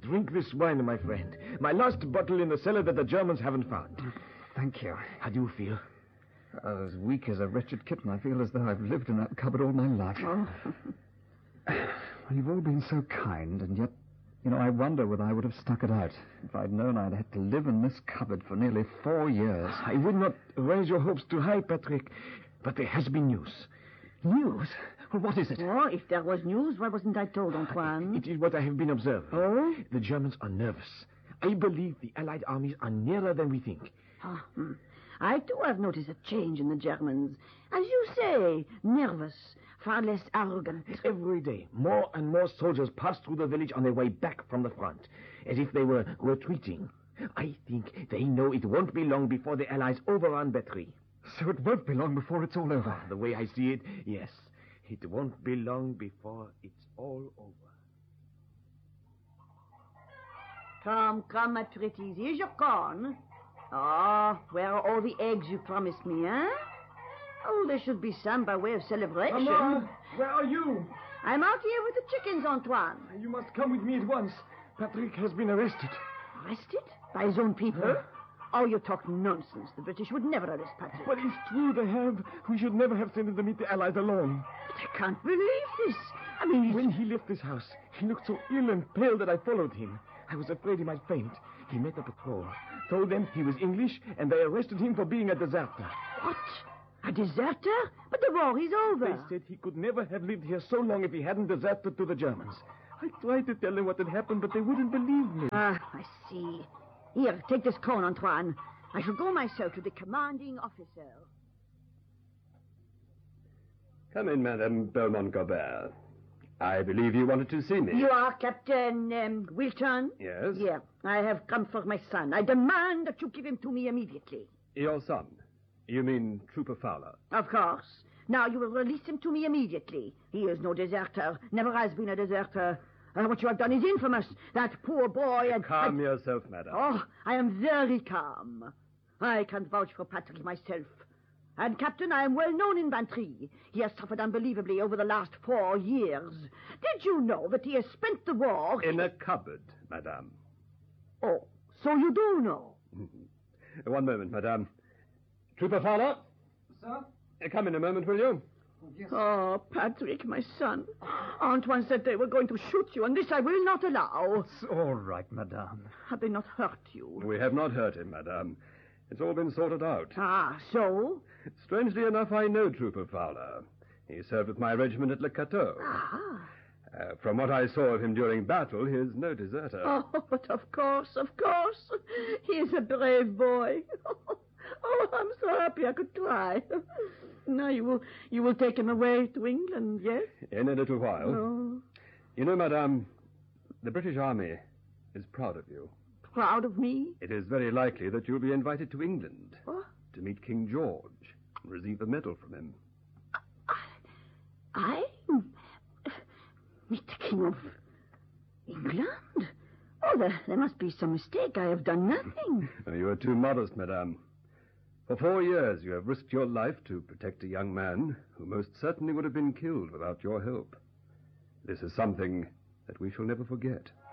Drink this wine, my friend. My last bottle in the cellar that the Germans haven't found. Thank you. How do you feel? As weak as a wretched kitten, I feel as though I've lived in that cupboard all my life. Oh. Well, you've all been so kind, and yet, I wonder whether I would have stuck it out if I'd known I'd had to live in this cupboard for nearly 4 years. I would not raise your hopes too high, Patrick, but there has been news. News? Well, what is it? Oh, if there was news, why wasn't I told, Antoine? It is what I have been observing. Oh? The Germans are nervous. I believe the Allied armies are nearer than we think. I, too, have noticed a change in the Germans. As you say, nervous, far less arrogant. Every day, more and more soldiers pass through the village on their way back from the front, as if they were retreating. I think they know it won't be long before the Allies overrun Betry. So it won't be long before it's all over. The way I see it, yes. It won't be long before it's all over. Come, my pretties. Here's your corn. Oh, where are all the eggs you promised me, eh? Oh, there should be some by way of celebration. Mama, where are you? I'm out here with the chickens, Antoine. You must come with me at once. Patrick has been arrested. Arrested? By his own people? Oh, you talk nonsense. The British would never arrest Patrick. But it's true they have. We should never have sent him to meet the Allies alone. But I can't believe this. I mean, When he left this house, he looked so ill and pale that I followed him. I was afraid he might faint. He met a patrol, told them he was English, and they arrested him for being a deserter. What? A deserter? But the war is over. They said he could never have lived here so long if he hadn't deserted to the Germans. I tried to tell them what had happened, but they wouldn't believe me. Ah, I see. Here, take this cone, Antoine. I shall go myself to the commanding officer. Come in, Madame Beaumont-Gobert. I believe you wanted to see me. You are Captain Wilton? Yes? Yeah, I have come for my son. I demand that you give him to me immediately. Your son? You mean Trooper Fowler? Of course. Now you will release him to me immediately. He is no deserter, never has been a deserter. What you have done is infamous. That poor boy and... Calm yourself, madame. Oh, I am very calm. I can vouch for Patrick myself. And, Captain, I am well known in Bantry. He has suffered unbelievably over the last 4 years. Did you know that he has spent the war... In a cupboard, madame. Oh, so you do know? One moment, madame. Trooper Fowler? Sir? Come in a moment, will you? Yes. Oh, Patrick, my son. Antoine said they were going to shoot you, and this I will not allow. It's all right, madame. Have they not hurt you? We have not hurt him, madame. It's all been sorted out. Ah, so? Strangely enough, I know Trooper Fowler. He served with my regiment at Le Cateau. Ah. From what I saw of him during battle, he is no deserter. Oh, but of course. He is a brave boy. Oh, I'm so happy I could cry. Now you will take him away to England, yes? In a little while. Oh. You know, madame, the British Army is proud of you. Proud of me? It is very likely that you'll be invited to England What? to meet King George and receive a medal from him. I? Meet the King of England? Oh, there must be some mistake. I have done nothing. You are too modest, madame. For 4 years you have risked your life to protect a young man who most certainly would have been killed without your help. This is something that we shall never forget.